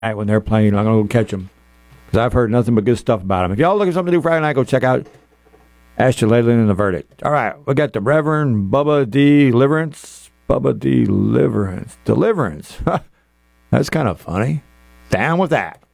when they're playing. I'm going to go catch them because I've heard nothing but good stuff about them. If y'all looking for something to do Friday night, go check out Ashley Leyland and The Verdict. All right, we got the Reverend Bubba Deliverance. Bubba Deliverance. Deliverance. That's kind of funny. Down with that.